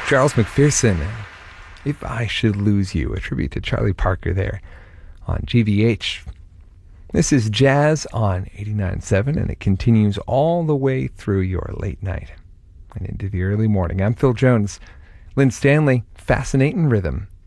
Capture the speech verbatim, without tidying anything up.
Charles McPherson, If I Should Lose You, a tribute to Charlie Parker there on G V H. This is Jazz on eighty-nine point seven, and it continues all the way through your late night and into the early morning. I'm Phil Jones. Lynn Stanley, Fascinating Rhythm.